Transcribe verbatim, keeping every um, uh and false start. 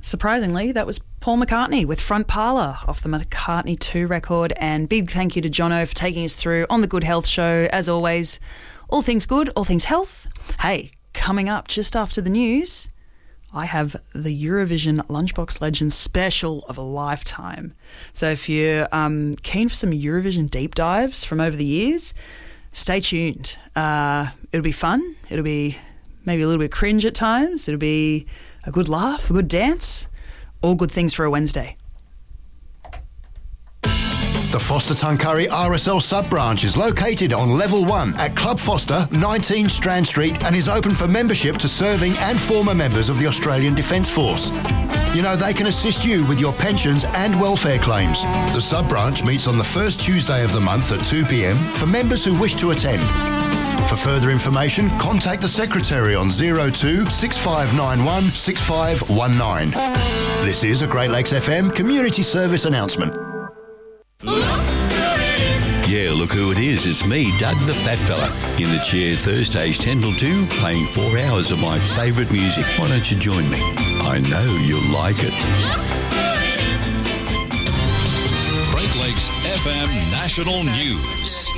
surprisingly, that was Paul McCartney with Front Parlour off the McCartney two record. And big thank you to Jono for taking us through on the Good Health Show. As always, all things good, all things health. Hey, coming up just after the news, I have the Eurovision Lunchbox Legends special of a lifetime. So if you're um, keen for some Eurovision deep dives from over the years, stay tuned. Uh, it'll be fun. It'll be maybe a little bit cringe at times. It'll be a good laugh, a good dance, all good things for a Wednesday. The Foster Tuncurry R S L sub-branch is located on Level one at Club Foster, nineteen Strand Street, and is open for membership to serving and former members of the Australian Defence Force. You know, they can assist you with your pensions and welfare claims. The sub-branch meets on the first Tuesday of the month at two p.m. for members who wish to attend. For further information, contact the Secretary on zero two six five nine one six five one nine. This is a Great Lakes F M community service announcement. Yeah, look who it is. It's me, Doug the Fat Fella, in the chair Thursdays ten till two, playing four hours of my favourite music. Why don't you join me? I know you'll like it. Great Lakes F M National News.